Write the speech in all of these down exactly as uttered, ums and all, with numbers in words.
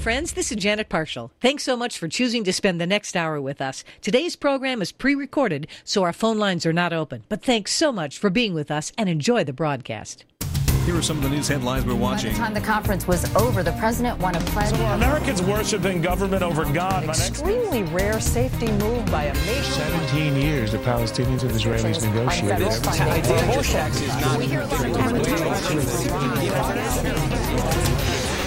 friends. This is Janet Parshall. Thanks so much for choosing to spend the next hour with us. Today's program is pre-recorded, so our phone lines are not open. But thanks so much for being with us and enjoy the broadcast. Here are some of the news headlines we're watching. By the time the conference was over, the president won a pledge. So are Americans worshiping government over God? Extremely rare safety move by a nation. seventeen years the Palestinians and Israelis negotiated. We hear a lot of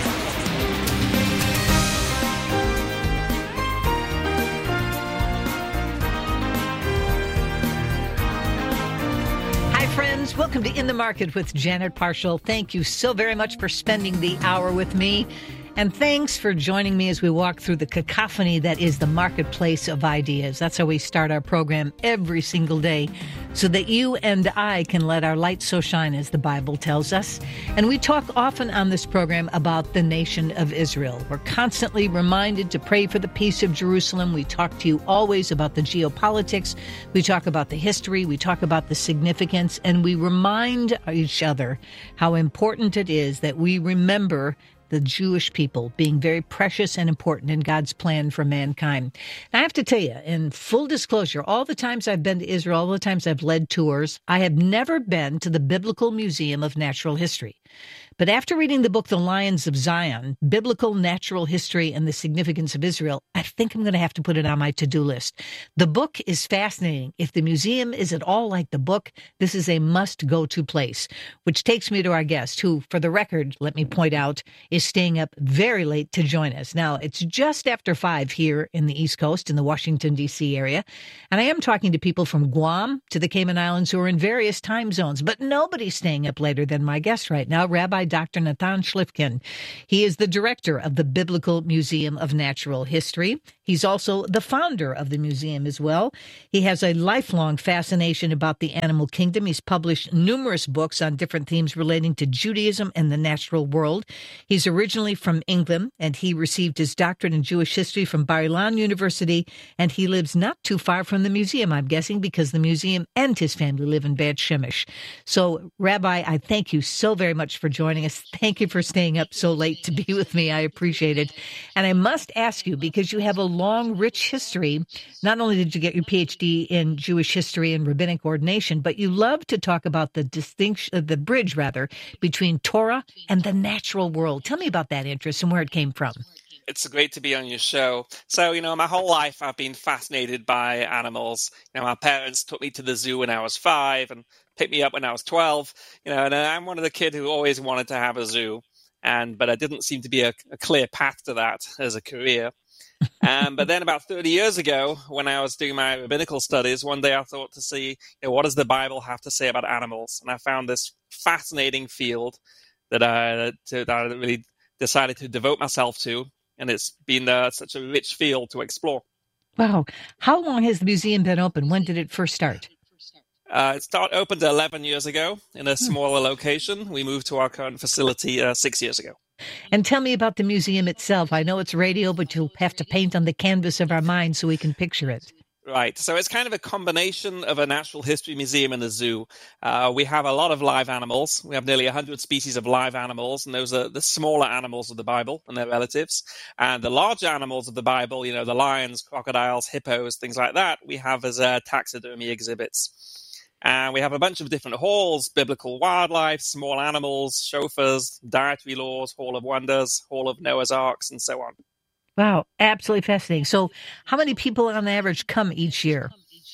friends, welcome to In the Market with Janet Parshall. Thank you so very much for spending the hour with me. And thanks for joining me as we walk through the cacophony that is the marketplace of ideas. That's how we start our program every single day, so that you and I can let our light so shine, as the Bible tells us. And we talk often on this program about the nation of Israel. We're constantly reminded to pray for the peace of Jerusalem. We talk to you always about the geopolitics. We talk about the history. We talk about the significance. And we remind each other how important it is that we remember the Jewish people being very precious and important in God's plan for mankind. Now, I have to tell you, in full disclosure, all the times I've been to Israel, all the times I've led tours, I have never been to the Biblical Museum of Natural History. But after reading the book, The Lions of Zion, Biblical Natural History and the Significance of Israel, I think I'm going to have to put it on my to-do list. The book is fascinating. If the museum is at all like the book, this is a must-go-to place, which takes me to our guest, who, for the record, let me point out, is staying up very late to join us. Now, it's just after five here in the East Coast, in the Washington, D C area, and I am talking to people from Guam to the Cayman Islands who are in various time zones, but nobody's staying up later than my guest right now, Rabbi Doctor Natan Shlifkin. He is the director of the Biblical Museum of Natural History. He's also the founder of the museum as well. He has a lifelong fascination about the animal kingdom. He's published numerous books on different themes relating to Judaism and the natural world. He's originally from England, and he received his doctorate in Jewish history from Bar Ilan University, and he lives not too far from the museum, I'm guessing, because the museum and his family live in Bad Shemesh. So, Rabbi, I thank you so very much for joining us. Thank you for staying up so late to be with me. I appreciate it. And I must ask you, because you have a long, rich history, not only did you get your P H D in Jewish history and rabbinic ordination, but you love to talk about the distinction, the bridge, rather, between Torah and the natural world. Tell me about that interest and where it came from. It's great to be on your show. So, you know, my whole life I've been fascinated by animals. You know, my parents took me to the zoo when I was five and picked me up when I was twelve. You know, and I'm one of the kids who always wanted to have a zoo, and but I didn't seem to be a, a clear path to that as a career. um, but then about thirty years ago, when I was doing my rabbinical studies, one day I thought to see, you know, what does the Bible have to say about animals? And I found this fascinating field that I, to, that I really decided to devote myself to. And it's been uh, such a rich field to explore. Wow. How long has the museum been open? When did it first start? Uh, it started opened eleven years ago in a smaller location. We moved to our current facility uh, six years ago. And tell me about the museum itself. I know it's radio, but you'll have to paint on the canvas of our minds so we can picture it. Right. So it's kind of a combination of a natural history museum and a zoo. Uh, we have a lot of live animals. We have nearly one hundred species of live animals, and those are the smaller animals of the Bible and their relatives. And the larger animals of the Bible, you know, the lions, crocodiles, hippos, things like that, we have as uh, taxidermy exhibits. And we have a bunch of different halls: biblical wildlife, small animals, shofars, dietary laws, Hall of Wonders, Hall of Noah's Arks, and so on. Wow, absolutely fascinating. So how many people on average come each year?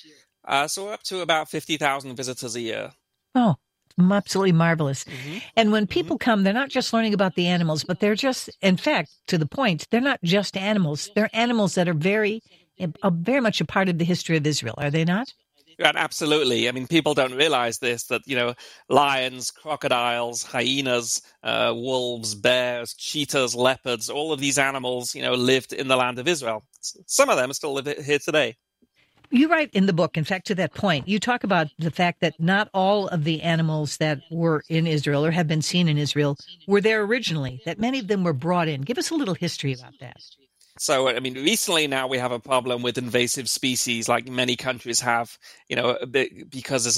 Uh, so we're up to about fifty thousand visitors a year. Oh, absolutely marvelous. Mm-hmm. And when people come, they're not just learning about the animals, but they're just, in fact, to the point, they're not just animals. They're animals that are very, uh, very much a part of the history of Israel, are they not? Yeah, absolutely. I mean, people don't realize this, that, you know, lions, crocodiles, hyenas, uh, wolves, bears, cheetahs, leopards, all of these animals, you know, lived in the land of Israel. Some of them still live here today. You write in the book, in fact, to that point, you talk about the fact that not all of the animals that were in Israel or have been seen in Israel were there originally, that many of them were brought in. Give us a little history about that. So, I mean, recently now we have a problem with invasive species like many countries have, you know, because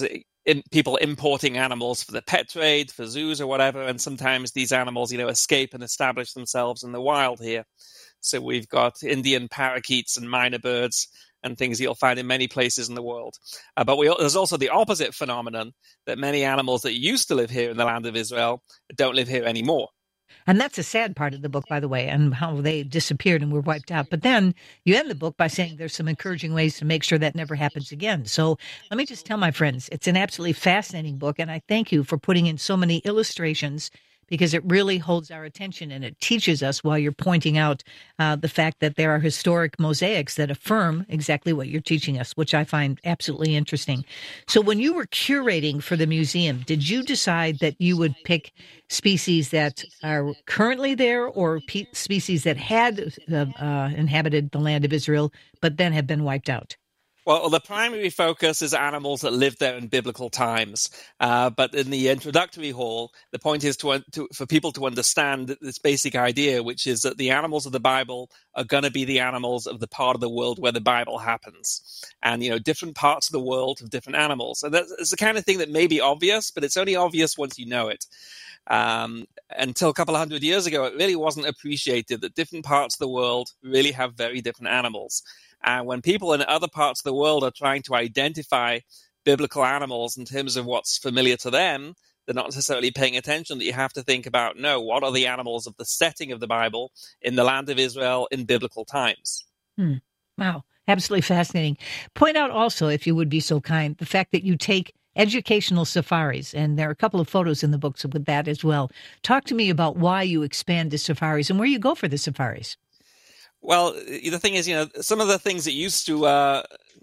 in, people importing animals for the pet trade, for zoos or whatever, and sometimes these animals, you know, escape and establish themselves in the wild here. So we've got Indian parakeets and minor birds and things you'll find in many places in the world. Uh, but we, there's also the opposite phenomenon that many animals that used to live here in the land of Israel don't live here anymore. And that's a sad part of the book, by the way, and how they disappeared and were wiped out. But then you end the book by saying there's some encouraging ways to make sure that never happens again. So let me just tell my friends, it's an absolutely fascinating book, and I thank you for putting in so many illustrations, because it really holds our attention and it teaches us while you're pointing out uh, the fact that there are historic mosaics that affirm exactly what you're teaching us, which I find absolutely interesting. So when you were curating for the museum, did you decide that you would pick species that are currently there or pe- species that had uh, uh, inhabited the land of Israel but then have been wiped out? Well, the primary focus is animals that lived there in biblical times. Uh, but in the introductory hall, the point is to, to for people to understand this basic idea, which is that the animals of the Bible are going to be the animals of the part of the world where the Bible happens. And, you know, different parts of the world have different animals. And that's the kind of thing that may be obvious, but it's only obvious once you know it. Um, until a couple of hundred years ago, it really wasn't appreciated that different parts of the world really have very different animals. And when people in other parts of the world are trying to identify biblical animals in terms of what's familiar to them, they're not necessarily paying attention that you have to think about, no, what are the animals of the setting of the Bible in the land of Israel in biblical times? Hmm. Wow. Absolutely fascinating. Point out also, if you would be so kind, the fact that you take educational safaris, and there are a couple of photos in the books with that as well. Talk to me about why you expand the safaris and where you go for the safaris. Well, the thing is, you know, some of the things that used to uh,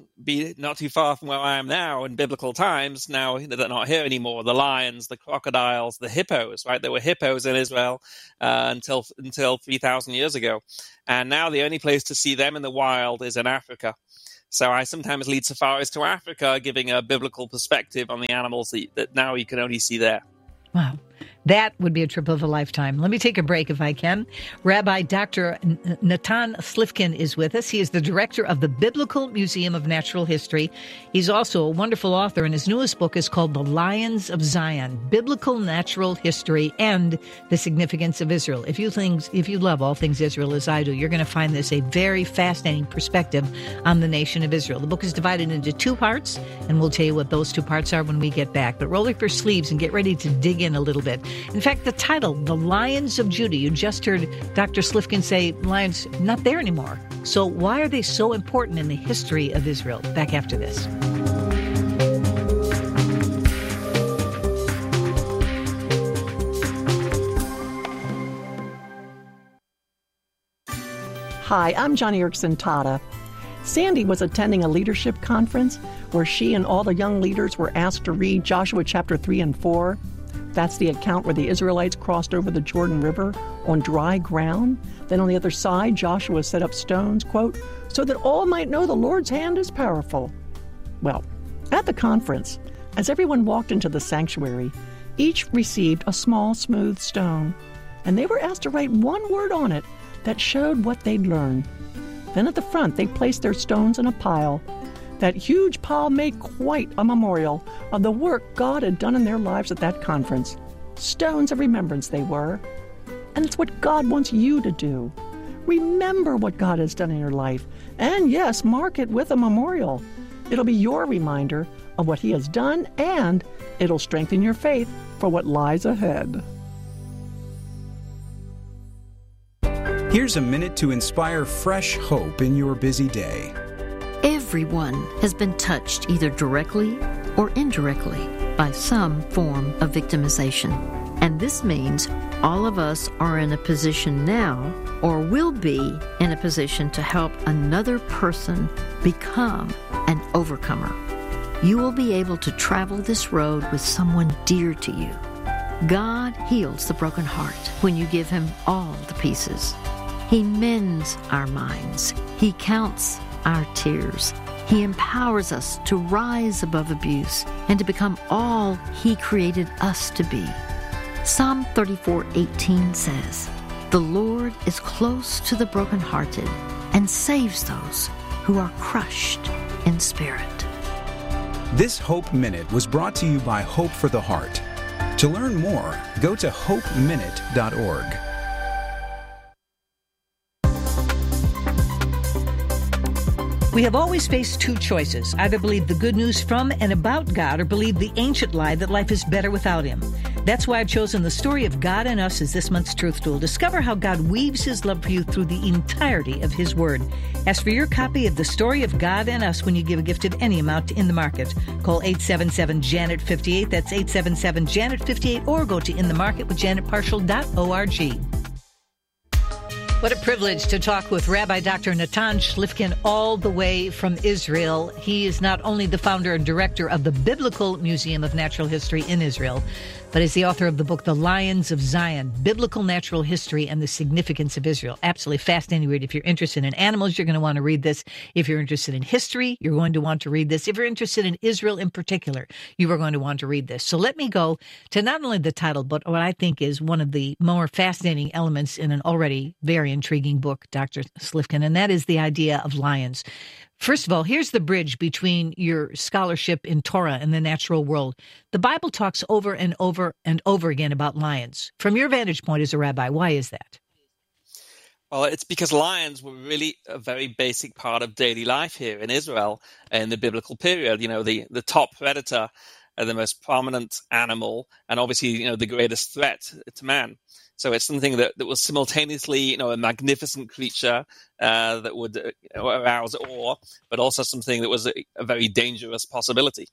be not too far from where I am now in biblical times, now you know, they're not here anymore. The lions, the crocodiles, the hippos, right? There were hippos in Israel uh, until until three thousand years ago. And now the only place to see them in the wild is in Africa. So I sometimes lead safaris to Africa, giving a biblical perspective on the animals that, that now you can only see there. Wow. That would be a trip of a lifetime. Let me take a break if I can. Rabbi Doctor Natan Slifkin is with us. He is the director of the Biblical Museum of Natural History. He's also a wonderful author, and his newest book is called The Lions of Zion, Biblical Natural History and the Significance of Israel. If you things, if you love all things Israel as I do, you're going to find this a very fascinating perspective on the nation of Israel. The book is divided into two parts, and we'll tell you what those two parts are when we get back. But roll up your sleeves and get ready to dig in a little bit. In fact, the title, The Lions of Judah, you just heard Doctor Slifkin say lions not there anymore. So why are they so important in the history of Israel? Back after this. Hi, I'm Johnny Erickson Tata. Sandy was attending a leadership conference where she and all the young leaders were asked to read Joshua chapter three and four. That's the account where the Israelites crossed over the Jordan River on dry ground. Then on the other side, Joshua set up stones, quote, so that all might know the Lord's hand is powerful. Well, at the conference, as everyone walked into the sanctuary, each received a small, smooth stone, and they were asked to write one word on it that showed what they'd learned. Then at the front, they placed their stones in a pile. That huge pile made quite a memorial of the work God had done in their lives at that conference. Stones of remembrance they were. And it's what God wants you to do. Remember what God has done in your life. And yes, mark it with a memorial. It'll be your reminder of what He has done, and it'll strengthen your faith for what lies ahead. Here's a minute to inspire fresh hope in your busy day. Everyone has been touched either directly or indirectly by some form of victimization. And this means all of us are in a position now or will be in a position to help another person become an overcomer. You will be able to travel this road with someone dear to you. God heals the broken heart when you give Him all the pieces. He mends our minds. He counts our tears. He empowers us to rise above abuse and to become all He created us to be. Psalm thirty-four eighteen says, "The Lord is close to the brokenhearted and saves those who are crushed in spirit." This Hope Minute was brought to you by Hope for the Heart. To learn more, go to hope minute dot org. We have always faced two choices: either believe the good news from and about God or believe the ancient lie that life is better without Him. That's why I've chosen the story of God and Us as this month's Truth Tool. Discover how God weaves His love for you through the entirety of His Word. Ask for your copy of the story of God and Us when you give a gift of any amount to In the Market. Call eight seven seven, Janet fifty-eight. That's eight seven seven, Janet fifty-eight. Or go to in the market with janet parshall dot org. What a privilege to talk with Rabbi Doctor Natan Shlifkin all the way from Israel. He is not only the founder and director of the Biblical Museum of Natural History in Israel, but is the author of the book, The Lions of Zion, Biblical Natural History and the Significance of Israel. Absolutely fascinating read. If you're interested in animals, you're going to want to read this. If you're interested in history, you're going to want to read this. If you're interested in Israel in particular, you are going to want to read this. So let me go to not only the title, but what I think is one of the more fascinating elements in an already very intriguing book, Doctor Shlifkin, and that is the idea of lions. First of all, here's the bridge between your scholarship in Torah and the natural world. The Bible talks over and over and over again about lions. From your vantage point as a rabbi, why is that? Well, it's because lions were really a very basic part of daily life here in Israel in the biblical period. You know, the, the top predator, uh, the most prominent animal, and obviously, you know, the greatest threat to man. So it's something that, that was simultaneously, you know, a magnificent creature uh, that would uh, you know, arouse awe, but also something that was a, a very dangerous possibility.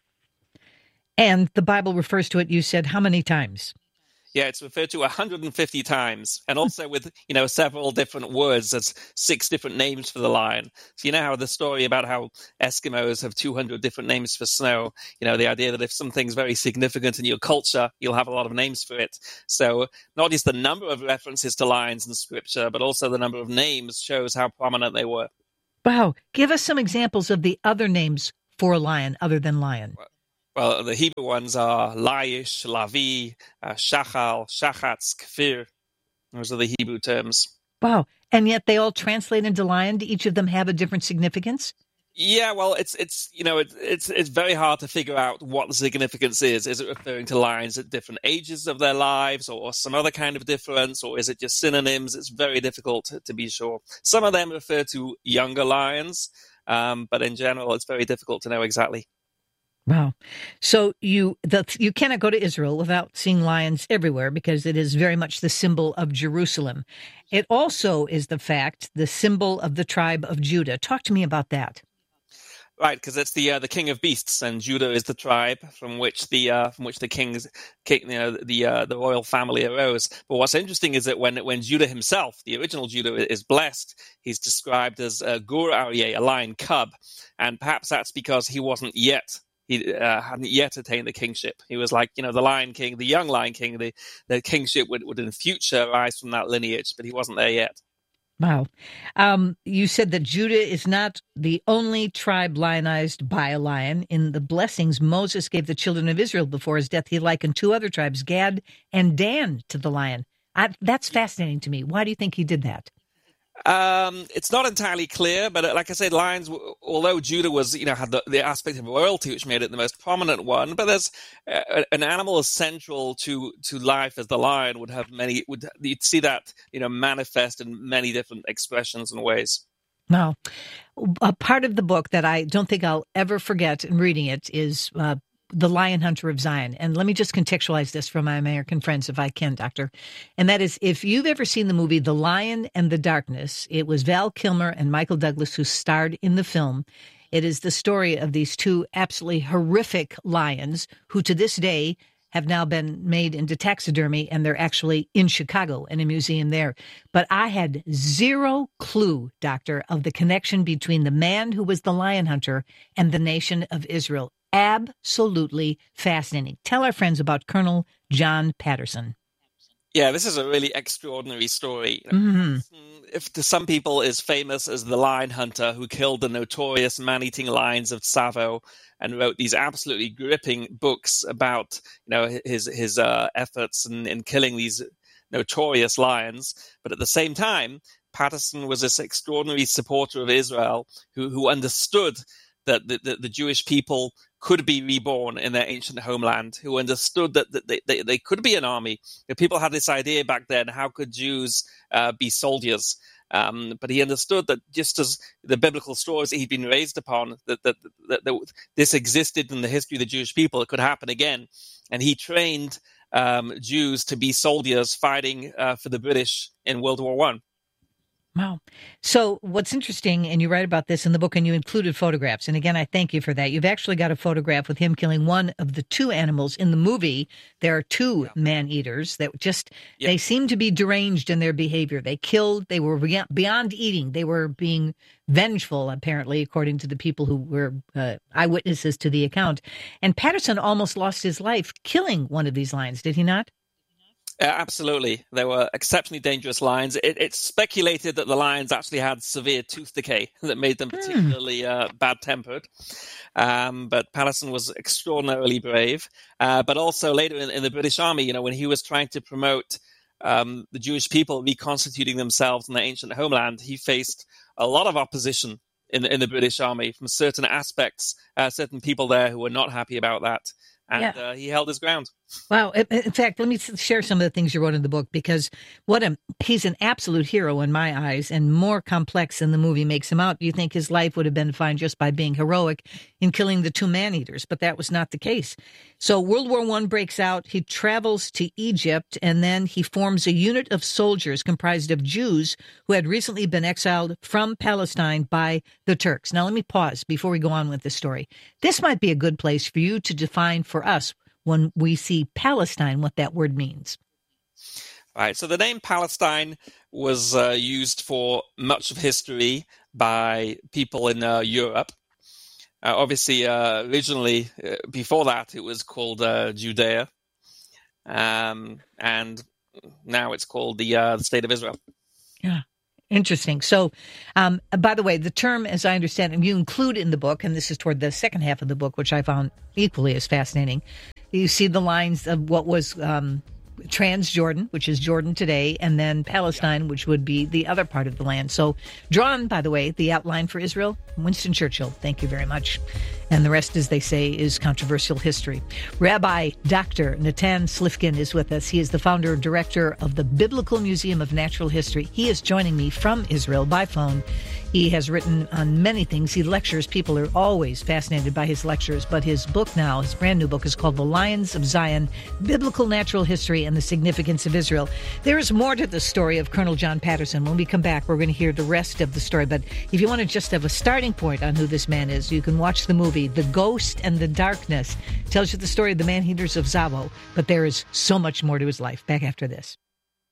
And the Bible refers to it, you said, how many times? Yeah, it's referred to one hundred fifty times, and also with, you know, several different words. There's six different names for the lion. So you know how the story about how Eskimos have two hundred different names for snow, you know, the idea that if something's very significant in your culture, you'll have a lot of names for it. So not just the number of references to lions in Scripture, but also the number of names shows how prominent they were. Wow. Give us some examples of the other names for a lion other than lion. Well, Well, the Hebrew ones are Laish, Lavi, uh, Shachal, Shachatz, Kfir. Those are the Hebrew terms. Wow. And yet they all translate into lion. Do each of them have a different significance? Yeah, well, it's, it's you know, it, it's it's very hard to figure out what the significance is. Is it referring to lions at different ages of their lives or some other kind of difference, or is it just synonyms? It's very difficult to, to be sure. Some of them refer to younger lions, um, but in general, it's very difficult to know exactly. Wow. So you the, you cannot go to Israel without seeing lions everywhere because it is very much the symbol of Jerusalem. It also is the fact, the symbol of the tribe of Judah. Talk to me about that. Right, because it's the uh, the king of beasts, and Judah is the tribe from which the uh, from which the king's king, you know, the uh, the royal family arose. But what's interesting is that when when Judah himself, the original Judah, is blessed, he's described as a gur aryeh, a lion cub, and perhaps that's because he wasn't yet. He uh, hadn't yet attained the kingship. He was like, you know, the Lion King, the young Lion King. The, the kingship would, would in future rise from that lineage, but he wasn't there yet. Wow. Um, you said that Judah is not the only tribe lionized by a lion. In the blessings Moses gave the children of Israel before his death, he likened two other tribes, Gad and Dan, to the lion. I, that's fascinating to me. Why do you think he did that? Um, it's not entirely clear, but like I said, lions, although Judah was, you know, had the, the aspect of royalty, which made it the most prominent one, but there's uh, an animal as central to, to life as the lion would have many, would you'd see that, you know, manifest in many different expressions and ways. Now, a part of the book that I don't think I'll ever forget in reading it is uh, The Lion Hunter of Zion. And let me just contextualize this for my American friends, if I can, Doctor. And that is, if you've ever seen the movie The Lion and the Darkness, it was Val Kilmer and Michael Douglas who starred in the film. It is the story of these two absolutely horrific lions who to this day have now been made into taxidermy, and they're actually in Chicago in a museum there. But I had zero clue, Doctor, of the connection between the man who was the lion hunter and the nation of Israel. Absolutely fascinating. Tell our friends about Colonel John Patterson. Yeah, this is a really extraordinary story. Mm-hmm. If to some people is famous as the lion hunter who killed the notorious man-eating lions of Tsavo and wrote these absolutely gripping books about, you know, his his uh, efforts in, in killing these notorious lions. But at the same time, Patterson was this extraordinary supporter of Israel who who understood that the, the, the Jewish people could be reborn in their ancient homeland, who understood that, that they, they, they could be an army. If people had this idea back then, how could Jews uh, be soldiers? Um, but he understood that just as the biblical stories he'd been raised upon, that, that, that, that this existed in the history of the Jewish people, it could happen again. And he trained um, Jews to be soldiers fighting uh, for the British in World War One. Wow. So what's interesting, and you write about this in the book, and you included photographs. And again, I thank you for that. You've actually got a photograph with him killing one of the two animals in the movie. There are two yeah. man-eaters that just, yeah. they seem to be deranged in their behavior. They killed, they were beyond eating. They were being vengeful, apparently, according to the people who were uh, eyewitnesses to the account. And Patterson almost lost his life killing one of these lions, did he not? Uh, absolutely. They were exceptionally dangerous lions. It, it's speculated that the lions actually had severe tooth decay that made them particularly uh, bad-tempered. Um, but Patterson was extraordinarily brave. Uh, but also later in, in the British Army, you know, when he was trying to promote um, the Jewish people reconstituting themselves in their ancient homeland, he faced a lot of opposition in, in the British Army from certain aspects, uh, certain people there who were not happy about that. And yeah. uh, he held his ground. Wow. In fact, let me share some of the things you wrote in the book, because what a, he's an absolute hero in my eyes, and more complex than the movie makes him out. You think his life would have been defined just by being heroic in killing the two man-eaters, but that was not the case. So World War One breaks out. He travels to Egypt, and then he forms a unit of soldiers comprised of Jews who had recently been exiled from Palestine by the Turks. Now, let me pause before we go on with this story. This might be a good place for you to define for us, when we see Palestine, what that word means. All right. So the name Palestine was uh, used for much of history by people in uh, Europe. Uh, obviously, uh, originally, uh, before that, it was called uh, Judea. Um, and now it's called the, uh, the State of Israel. Yeah. Interesting. So, um, by the way, the term, as I understand it, you include in the book, and this is toward the second half of the book, which I found equally as fascinating. You see the lines of what was um, Transjordan, which is Jordan today, and then Palestine, which would be the other part of the land. So, drawn, by the way, the outline for Israel, Winston Churchill. Thank you very much. And the rest, as they say, is controversial history. Rabbi Doctor Natan Slifkin is with us. He is the founder and director of the Biblical Museum of Natural History. He is joining me from Israel by phone. He has written on many things. He lectures. People are always fascinated by his lectures. But his book now, his brand new book, is called The Lions of Zion, Biblical Natural History and the Significance of Israel. There is more to the story of Colonel John Patterson. When we come back, we're going to hear the rest of the story. But if you want to just have a starting point on who this man is, you can watch the movie The Ghost and the Darkness. It tells you the story of the man-eaters of Zavo. But there is so much more to his life. Back after this.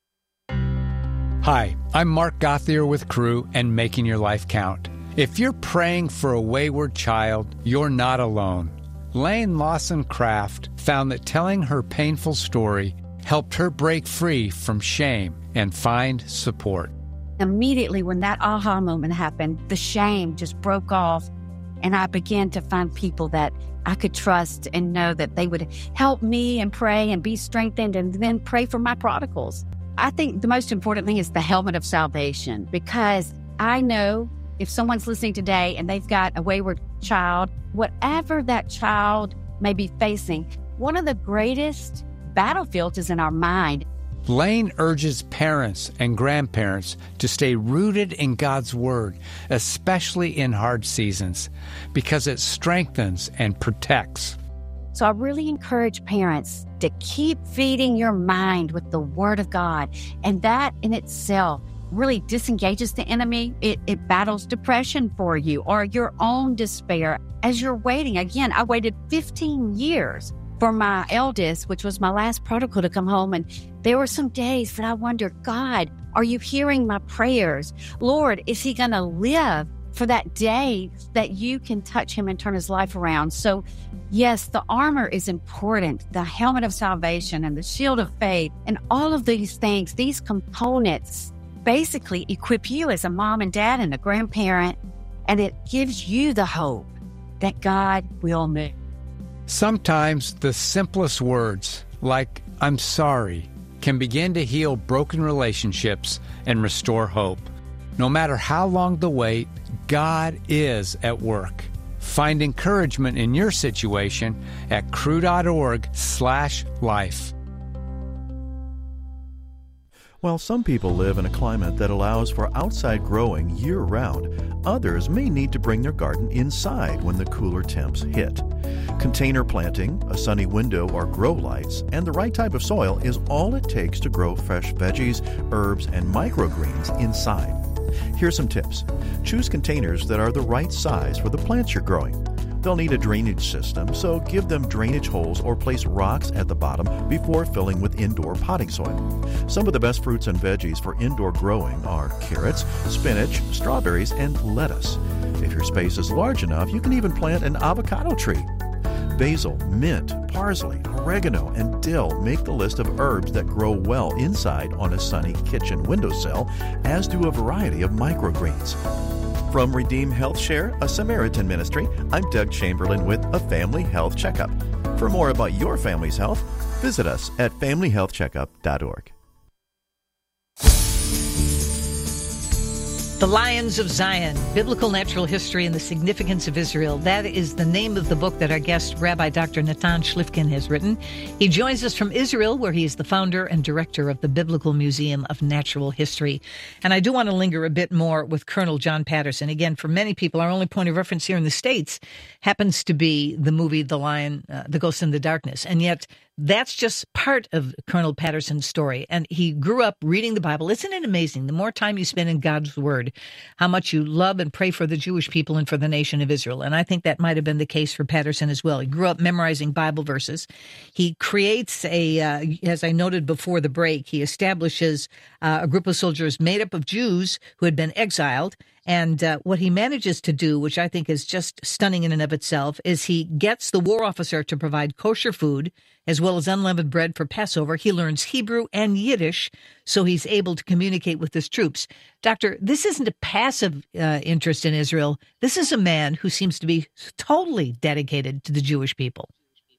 Hi, I'm Mark Gothier with Crew and Making Your Life Count. If you're praying for a wayward child, you're not alone. Lane Lawson Craft found that telling her painful story helped her break free from shame and find support. Immediately when that aha moment happened, the shame just broke off, and I began to find people that I could trust and know that they would help me and pray and be strengthened, and then pray for my prodigals. I think the most important thing is the helmet of salvation, because I know if someone's listening today and they've got a wayward child, whatever that child may be facing, one of the greatest battlefields is in our mind. Lane urges parents and grandparents to stay rooted in God's Word, especially in hard seasons, because it strengthens and protects. So I really encourage parents to keep feeding your mind with the Word of God. And that in itself really disengages the enemy. It, it battles depression for you or your own despair as you're waiting. Again, I waited fifteen years for my eldest, which was my last prodigal, to come home. And there were some days that I wondered, God, are you hearing my prayers? Lord, is he going to live for that day that you can touch him and turn his life around? So yes, the armor is important, the helmet of salvation and the shield of faith and all of these things, these components basically equip you as a mom and dad and a grandparent, and it gives you the hope that God will move. Sometimes the simplest words, like I'm sorry, can begin to heal broken relationships and restore hope. No matter how long the wait, God is at work. Find encouragement in your situation at cru.org slash life. While some people live in a climate that allows for outside growing year-round, others may need to bring their garden inside when the cooler temps hit. Container planting, a sunny window or grow lights, and the right type of soil is all it takes to grow fresh veggies, herbs, and microgreens inside. Here's some tips. Choose containers that are the right size for the plants you're growing. They'll need a drainage system, so give them drainage holes or place rocks at the bottom before filling with indoor potting soil. Some of the best fruits and veggies for indoor growing are carrots, spinach, strawberries, and lettuce. If your space is large enough, you can even plant an avocado tree. Basil, mint, parsley, oregano, and dill make the list of herbs that grow well inside on a sunny kitchen windowsill, as do a variety of microgreens. From Redeem Health Share, a Samaritan ministry, I'm Doug Chamberlain with a Family Health Checkup. For more about your family's health, visit us at family health checkup dot org. The Lions of Zion, Biblical Natural History and the Significance of Israel. That is the name of the book that our guest, Rabbi Doctor Natan Shlifkin, has written. He joins us from Israel, where he is the founder and director of the Biblical Museum of Natural History. And I do want to linger a bit more with Colonel John Patterson. Again, for many people, our only point of reference here in the States happens to be the movie The Lion, uh, The Ghost in the Darkness. And yet, that's just part of Colonel Patterson's story. And he grew up reading the Bible. Isn't it amazing? The more time you spend in God's Word, how much you love and pray for the Jewish people and for the nation of Israel. And I think that might have been the case for Patterson as well. He grew up memorizing Bible verses. He creates a, uh, as I noted before the break, he establishes uh, a group of soldiers made up of Jews who had been exiled. And uh, what he manages to do, which I think is just stunning in and of itself, is he gets the war officer to provide kosher food as well as unleavened bread for Passover. He learns Hebrew and Yiddish, so he's able to communicate with his troops. Doctor, this isn't a passive uh, interest in Israel. This is a man who seems to be totally dedicated to the Jewish people.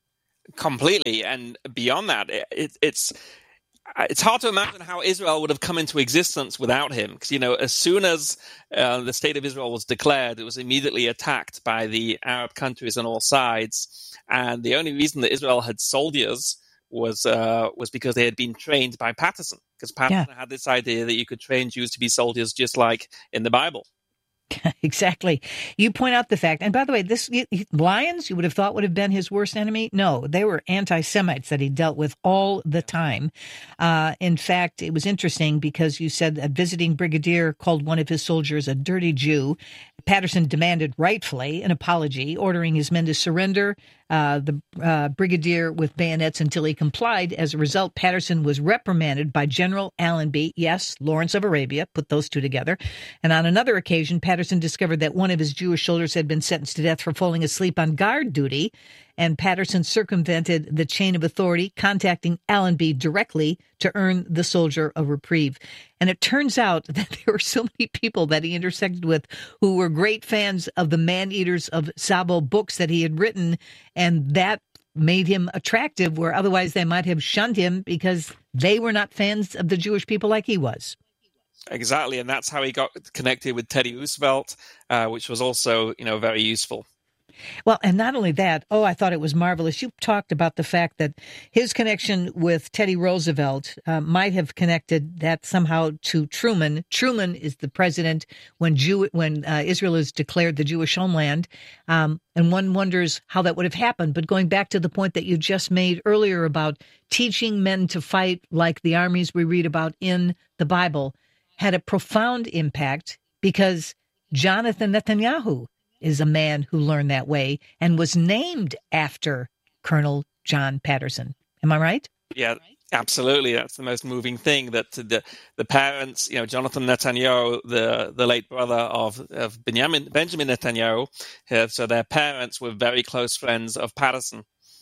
Completely. And beyond that, it, it's... It's hard to imagine how Israel would have come into existence without him. Because, you know, as soon as uh, the state of Israel was declared, it was immediately attacked by the Arab countries on all sides. And the only reason that Israel had soldiers was uh, was because they had been trained by Patterson. Because Patterson yeah. had this idea that you could train Jews to be soldiers just like in the Bible. Exactly. You point out the fact, and by the way, this lions, you would have thought would have been his worst enemy. No, they were anti-Semites that he dealt with all the time. Uh, in fact, it was interesting because you said a visiting brigadier called one of his soldiers a dirty Jew. Patterson demanded rightfully an apology, ordering his men to surrender uh, the uh, brigadier with bayonets until he complied. As a result, Patterson was reprimanded by General Allenby, yes, Lawrence of Arabia, put those two together. And on another occasion, Patterson discovered that one of his Jewish soldiers had been sentenced to death for falling asleep on guard duty, and Patterson circumvented the chain of authority, contacting Allenby directly to earn the soldier a reprieve. And it turns out that there were so many people that he intersected with who were great fans of the Man-Eaters of Sabo books that he had written, and that made him attractive, where otherwise they might have shunned him because they were not fans of the Jewish people like he was. Exactly, and that's how he got connected with Teddy Roosevelt, uh, which was also, you know, very useful. Well, and not only that, oh, I thought it was marvelous. You talked about the fact that his connection with Teddy Roosevelt uh, might have connected that somehow to Truman. Truman is the president when Jew when uh, Israel is declared the Jewish homeland, um, and one wonders how that would have happened. But going back to the point that you just made earlier about teaching men to fight like the armies we read about in the Bible had a profound impact, because Jonathan Netanyahu is a man who learned that way and was named after Colonel John Patterson. Am I right? Yeah, absolutely. That's the most moving thing, that the the parents, you know, Jonathan Netanyahu, the, the late brother of, of Benjamin, Benjamin Netanyahu, uh, so their parents were very close friends of Patterson.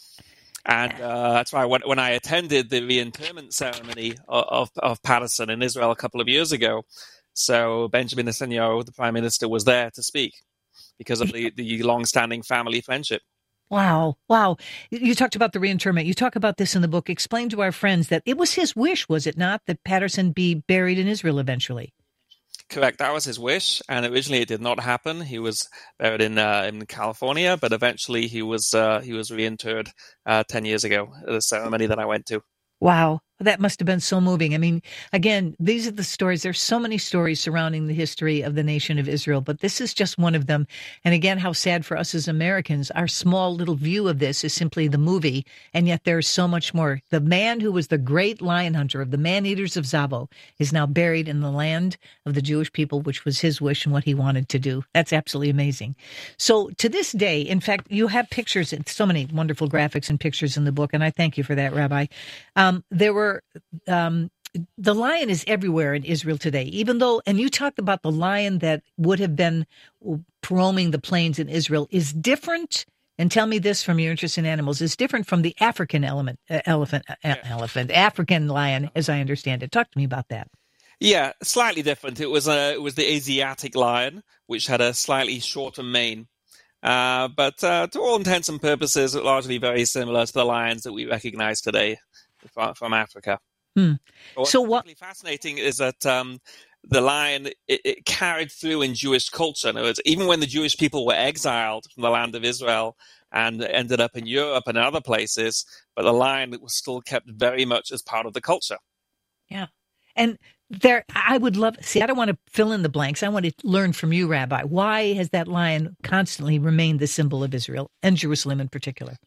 And uh, that's why when, when I attended the reinterment ceremony of, of, of Patterson in Israel a couple of years ago, so Benjamin Netanyahu, the prime minister, was there to speak, because of the, the long-standing family friendship. Wow. Wow. You talked about the reinterment. You talk about this in the book. Explain to our friends that it was his wish, was it not, that Patterson be buried in Israel eventually? correct. That was his wish, and originally it did not happen. He was buried in uh, in California, but eventually he was uh, he was reinterred uh, ten years ago at a ceremony that I went to. Wow. That must have been so moving. I mean, again, these are the stories. There's so many stories surrounding the history of the nation of Israel, but this is just one of them. And again, how sad for us as Americans. Our small little view of this is simply the movie, and yet there's so much more. The man who was the great lion hunter of the man-eaters of Zabo is now buried in the land of the Jewish people, which was his wish and what he wanted to do. That's absolutely amazing. So to this day, in fact, you have pictures, and so many wonderful graphics and pictures in the book, and I thank you for that, Rabbi. Um, there were Um, the lion is everywhere in Israel today, even though, and you talked about the lion that would have been roaming the plains in Israel is different. And tell me this from your interest in animals, is different from the African element, uh, elephant, uh, yeah. elephant, African lion, as I understand it. Talk to me about that. Yeah, slightly different. It was a, it was the Asiatic lion, which had a slightly shorter mane. Uh, but uh, to all intents and purposes, largely very similar to the lions that we recognize today from Africa. Hmm. What's so what? Really fascinating is that um, the lion it, it carried through in Jewish culture. In other words, even when the Jewish people were exiled from the land of Israel and ended up in Europe and other places, but the lion was still kept very much as part of the culture. Yeah, and there, I would love. See, I don't want to fill in the blanks. I want to learn from you, Rabbi. Why has that lion constantly remained the symbol of Israel and Jerusalem in particular?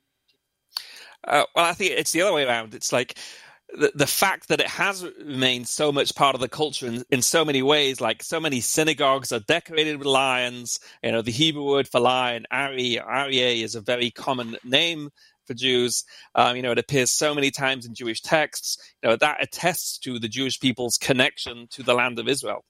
Uh, well, I think it's the other way around. It's like the, the fact that it has remained so much part of the culture in, in so many ways, like so many synagogues are decorated with lions. You know, the Hebrew word for lion, Ari, Aryeh, is a very common name for Jews. Um, you know, it appears so many times in Jewish texts. You know, that attests to the Jewish people's connection to the land of Israel.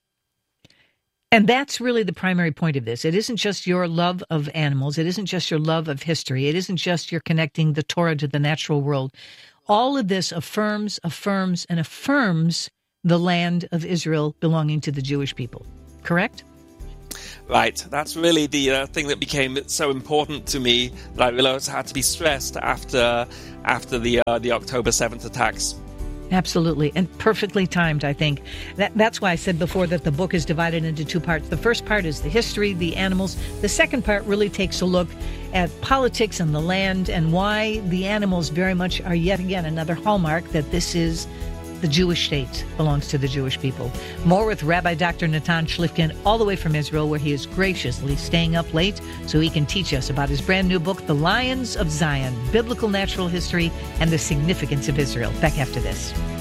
And that's really the primary point of this. It isn't just your love of animals. It isn't just your love of history. It isn't just your connecting the Torah to the natural world. All of this affirms, affirms, and affirms the land of Israel belonging to the Jewish people. Correct? Right. That's really the uh, thing that became so important to me that I realized had to be stressed after after the uh, the October seventh attacks. Absolutely. And perfectly timed, I think. That, that's why I said before that the book is divided into two parts. The first part is the history, the animals. The second part really takes a look at politics and the land and why the animals very much are yet again another hallmark that this is the Jewish state, belongs to the Jewish people. More with Rabbi Doctor Natan Shlifkin all the way from Israel, where he is graciously staying up late so he can teach us about his brand new book, The Lions of Zion, Biblical Natural History and the Significance of Israel. Back after this.